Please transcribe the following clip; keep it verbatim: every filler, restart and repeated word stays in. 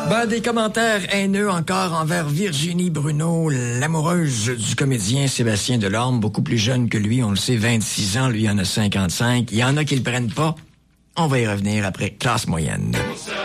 Ben, des commentaires haineux encore envers Virginie Bruneau, l'amoureuse du comédien Sébastien Delorme, beaucoup plus jeune que lui, on le sait, vingt-six ans, lui en a cinquante-cinq. Il y en a qui le prennent pas. On va y revenir après Classe moyenne.